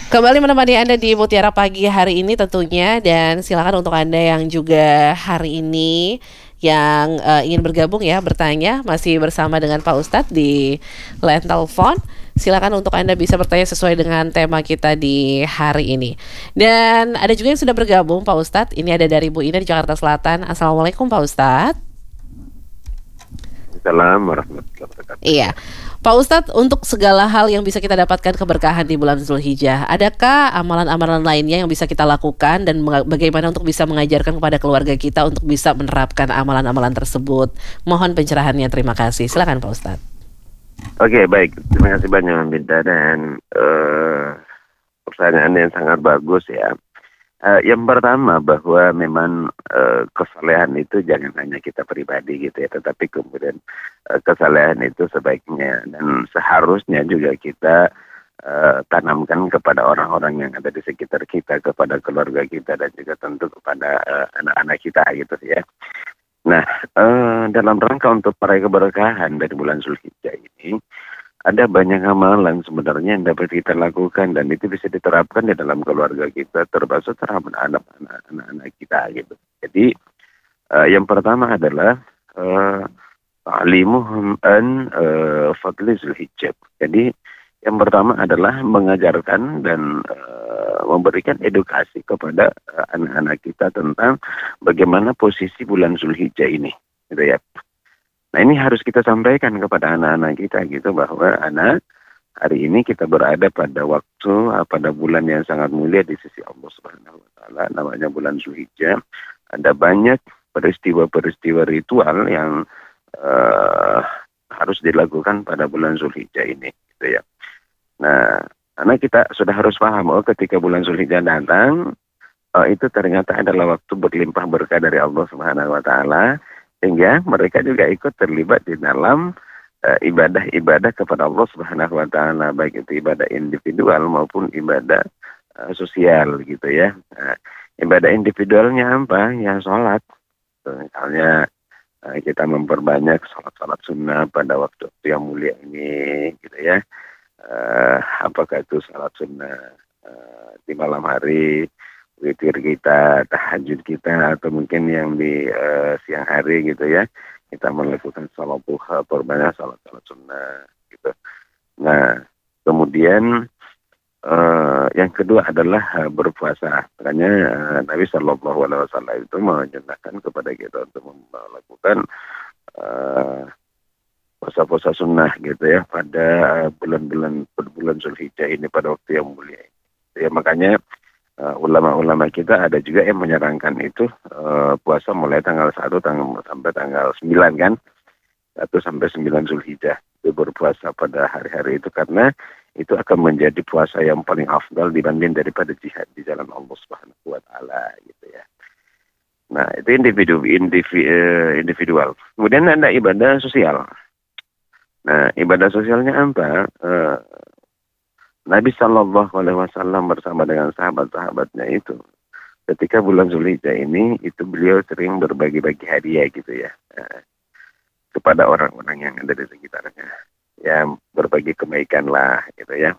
Kembali menemani Anda di Mutiara Pagi hari ini tentunya, dan silakan untuk Anda yang juga hari ini yang ingin bergabung ya, bertanya masih bersama dengan Pak Ustadz di line telepon. Silakan untuk Anda bisa bertanya sesuai dengan tema kita di hari ini. Dan ada juga yang sudah bergabung Pak Ustadz. Ini ada dari Bu Ina di Jakarta Selatan. Assalamualaikum Pak Ustadz. Assalamualaikum warahmatullahi wabarakatuh. Iya, Ya. Pak Ustadz, untuk segala hal yang bisa kita dapatkan keberkahan di bulan Zulhijjah, adakah amalan-amalan lainnya yang bisa kita lakukan dan bagaimana untuk bisa mengajarkan kepada keluarga kita untuk bisa menerapkan amalan-amalan tersebut? Mohon pencerahannya, terima kasih. Silakan Pak Ustadz. Oke, baik. Terima kasih banyak Mbak Binta dan pertanyaan yang sangat bagus ya. Yang pertama bahwa memang kesalehan itu jangan hanya kita pribadi gitu ya, tetapi kemudian kesalehan itu sebaiknya dan seharusnya juga kita tanamkan kepada orang-orang yang ada di sekitar kita, kepada keluarga kita dan juga tentu kepada anak-anak kita gitu ya. Nah, dalam rangka untuk meraih keberkahan dari bulan Zulhijjah ini, ada banyak amalan sebenarnya yang dapat kita lakukan dan itu bisa diterapkan di dalam keluarga kita, termasuk terhadap anak-anak kita gitu. Jadi, yang pertama adalah ta'limuhum an fadli Zulhijjah. Jadi, yang pertama adalah mengajarkan dan memberikan edukasi kepada anak-anak kita tentang bagaimana posisi bulan Zulhijjah ini, gitu ya. Nah ini harus kita sampaikan kepada anak-anak kita gitu bahwa anak hari ini kita berada pada waktu pada bulan yang sangat mulia di sisi Allah Subhanahu Wa Taala, namanya bulan Zulhijjah. Ada banyak peristiwa-peristiwa ritual yang harus dilakukan pada bulan Zulhijjah ini, gitu ya. Nah, karena kita sudah harus paham, ketika bulan Zulhijjah datang, itu ternyata adalah waktu berlimpah berkah dari Allah Subhanahu Wa Taala, sehingga mereka juga ikut terlibat di dalam ibadah-ibadah kepada Allah Subhanahu Wa Taala, baik itu ibadah individual maupun ibadah sosial, gitu ya. Nah, ibadah individualnya apa? Ya sholat. Misalnya kita memperbanyak sholat-sholat sunnah pada waktu yang mulia ini, gitu ya. Apakah itu salat sunnah di malam hari, witir kita, tahajud kita, atau mungkin yang di siang hari gitu ya, kita melakukan salat duha, perbanyak salat-salat sunnah gitu. Nah, kemudian yang kedua adalah berpuasa. Makanya Nabi Shallallahu Alaihi Wasallam itu menyenangkan kepada kita untuk melakukan puasa-puasa sunnah gitu ya pada bulan Zulhijjah ini, pada waktu yang mulia ini. Ya makanya ulama-ulama kita ada juga yang menyarankan itu puasa mulai tanggal 1 sampai tanggal 9 kan. 1 sampai 9 Zulhijjah itu berpuasa pada hari-hari itu, karena itu akan menjadi puasa yang paling afdal dibanding daripada jihad di jalan Allah Subhanahu Wa Taala gitu ya. Nah, itu individual. Kemudian ada ibadah sosial. Nah, ibadah sosialnya apa? Nabi Shallallahu Alaihi Wasallam bersama dengan sahabat-sahabatnya itu, ketika bulan Zulhijjah ini, itu beliau sering berbagi-bagi hadiah gitu ya, kepada orang-orang yang ada di sekitarnya. Ya, berbagi kebaikan lah gitu ya.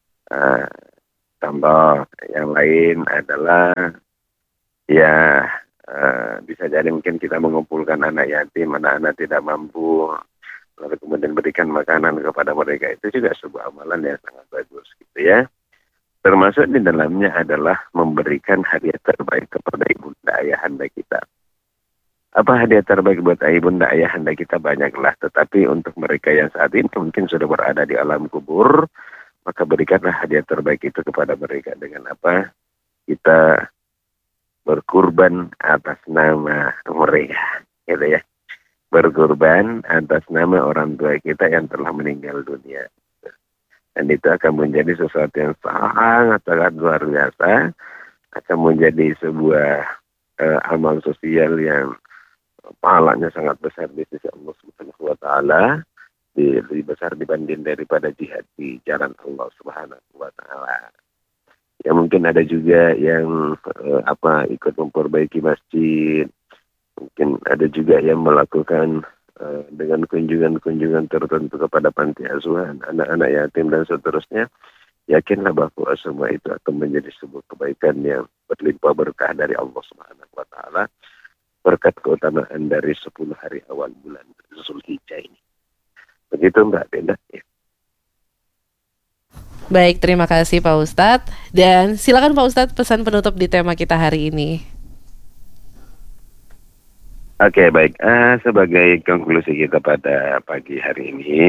Contoh yang lain adalah ya bisa jadi mungkin kita mengumpulkan anak yatim, anak-anak tidak mampu, lalu kemudian berikan makanan kepada mereka, itu juga sebuah amalan yang sangat bagus gitu ya. Termasuk di dalamnya adalah memberikan hadiah terbaik kepada ibunda ayahanda kita. Apa hadiah terbaik buat ibunda ayahanda kita? Banyaklah, tetapi untuk mereka yang saat ini mungkin sudah berada di alam kubur, maka berikanlah hadiah terbaik itu kepada mereka. Dengan apa? Kita berkurban atas nama mereka, gitu ya. Berkorban atas nama orang tua kita yang telah meninggal dunia. Dan itu akan menjadi sesuatu yang sangat luar biasa. Akan menjadi sebuah amal sosial yang pahalanya sangat besar di sisi Allah Subhanahu Wa Taala. Lebih besar dibanding daripada jihad di jalan Allah Subhanahu Wa Taala. Ya mungkin ada juga yang ikut memperbaiki masjid. Mungkin ada juga yang melakukan dengan kunjungan-kunjungan tertentu kepada panti asuhan, anak-anak yatim dan seterusnya. yakinlah bahwa semua itu akan menjadi sebuah kebaikan yang berlimpah berkah dari Allah Subhanahu wa taala berkat keutamaan dari 10 hari awal bulan Zulhijjah ini. Begitu Mbak Benda. Ya. Baik, terima kasih Pak Ustadz. Dan silakan Pak Ustadz pesan penutup di tema kita hari ini. Oke, baik. Sebagai konklusi kita pada pagi hari ini,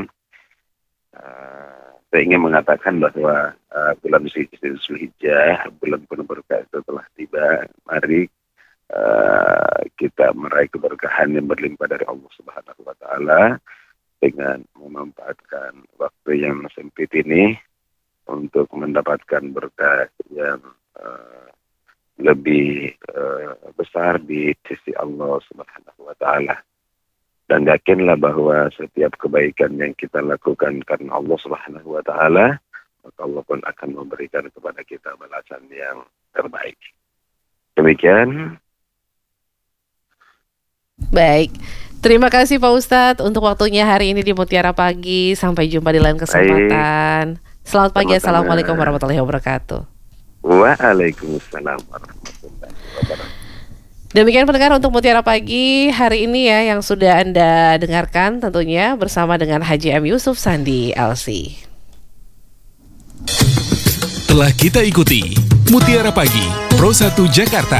saya ingin mengatakan bahwa bulan Zulhijjah, bulan penuh berkah itu telah tiba. Mari kita meraih keberkahan yang berlimpah dari Allah Subhanahu wa taala dengan memanfaatkan waktu yang sempit ini untuk mendapatkan berkah yang lebih besar di sisi Allah Subhanahu wa taala. Dan yakinlah bahwa setiap kebaikan yang kita lakukan karena Allah Subhanahu wa taala, maka Allah pun akan memberikan kepada kita balasan yang terbaik. Demikian. Baik. Terima kasih Pak Ustadz untuk waktunya hari ini di Mutiara Pagi. Sampai jumpa di lain kesempatan. Selamat pagi. Assalamualaikum warahmatullahi wabarakatuh. Waalaikumsalam warahmatullahi wabarakatuh. Demikian pendengar untuk Mutiara Pagi hari ini ya, yang sudah Anda dengarkan tentunya bersama dengan Haji M. Yusuf Sandi LC. Telah kita ikuti Mutiara Pagi Pro 1 Jakarta.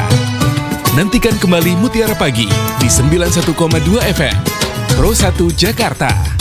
Nantikan kembali Mutiara Pagi di 91,2 FM Pro 1 Jakarta.